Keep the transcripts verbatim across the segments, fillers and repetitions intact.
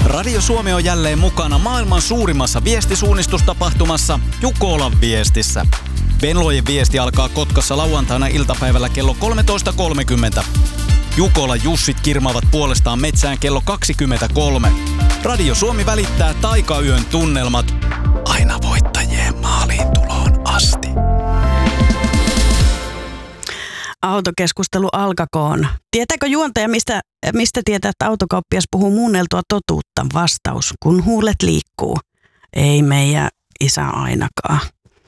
Radio Suomi on jälleen mukana maailman suurimmassa viestisuunnistustapahtumassa Jukolan viestissä. Venlojen viesti alkaa Kotkassa lauantaina iltapäivällä kello kolmetoista kolmekymmentä. Jukola Jussit kirmaavat puolestaan metsään kello kaksikymmentäkolme. Radio Suomi välittää taikayön tunnelmat aina voittajien maaliin tuloon asti. Autokeskustelu alkakoon. Tietääkö juontaja, mistä, mistä tietää, että autokauppias puhuu muunneltua totuutta? Vastaus, kun huulet liikkuu. Ei meidän isä ainakaan.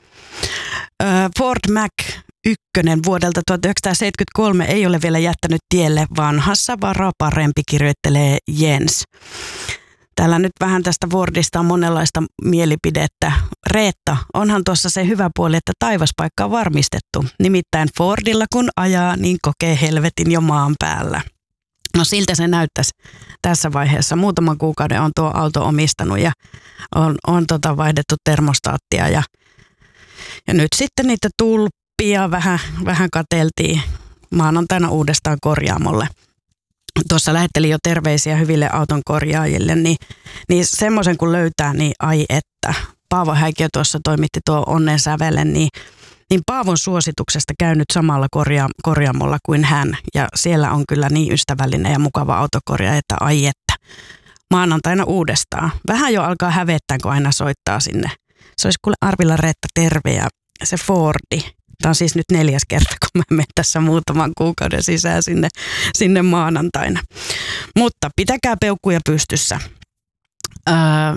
Ford Mac ykkönen vuodelta tuhatyhdeksänsataaseitsemänkymmentäkolme ei ole vielä jättänyt tielle vanhassa varaa parempi, kirjoittelee Jens. Täällä nyt vähän tästä Fordista on monenlaista mielipidettä. Reetta, onhan tuossa se hyvä puoli, että taivaspaikka on varmistettu. Nimittäin Fordilla kun ajaa, niin kokee helvetin jo maan päällä. No siltä se näyttäisi tässä vaiheessa. Muutaman kuukauden on tuo auto omistanut ja on, on tota vaihdettu termostaattia. Ja, ja nyt sitten niitä tulppia vähän, vähän katseltiin maanantaina uudestaan korjaamolle. Tuossa lähettelin jo terveisiä hyville auton korjaajille, niin, niin semmoisen kun löytää, niin ai että. Paavo Häikiö tuossa toimitti tuo onnen sävelen, niin, niin Paavon suosituksesta käynyt samalla korja, korjaamolla kuin hän. Ja siellä on kyllä niin ystävällinen ja mukava autokorjaaja, että ai että. Maanantaina uudestaan. Vähän jo alkaa hävettää, kun aina soittaa sinne. Se olisi kuule Arvilla Reetta terve ja se Fordi. Tämä on siis nyt neljäs kerta, kun mä menen tässä muutaman kuukauden sisään sinne, sinne maanantaina. Mutta pitäkää peukkuja pystyssä. Öö,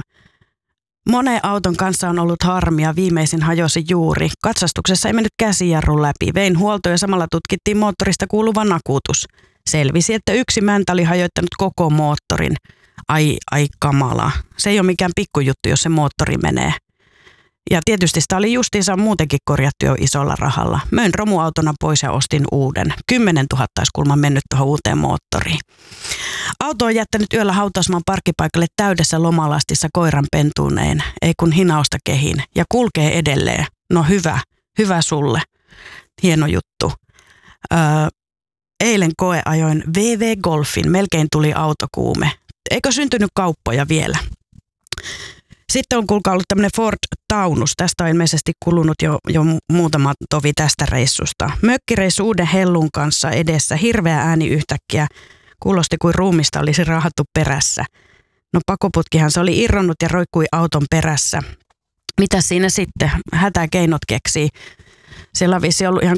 monen auton kanssa on ollut harmia. Viimeisin hajosi juuri. Katsastuksessa ei mennyt käsijarru läpi. Vein huolto ja samalla tutkittiin moottorista kuuluva nakutus. Selvisi, että yksi mäntä oli hajoittanut koko moottorin. Ai, ai kamala. Se ei ole mikään pikkujuttu, jos se moottori menee. Ja tietysti sitä oli justiinsa muutenkin korjattu jo isolla rahalla. Möin romuautona pois ja ostin uuden. Kymmenen tuhatta olisi kulman mennyt tuohon uuteen moottoriin. Auto on jättänyt yöllä hautausmaan parkkipaikalle täydessä lomalastissa koiran pentuuneen. Ei kun hinausta kehin. Ja kulkee edelleen. No hyvä, hyvä sulle. Hieno juttu. Öö, eilen koeajoin V V Golfin. Melkein tuli autokuume. Eikö syntynyt kauppoja vielä? Sitten on kuulkaa ollut tämmöinen Ford Taunus. Tästä on ilmeisesti kulunut jo, jo muutama tovi tästä reissusta. Mökkireissu uuden hellun kanssa edessä. Hirveä ääni yhtäkkiä. Kuulosti kuin ruumista olisi raahattu perässä. No pakoputkihan se oli irronnut ja roikkui auton perässä. Mitä siinä sitten? Hätäkeinot keksii. Siellä on vissi ollut ihan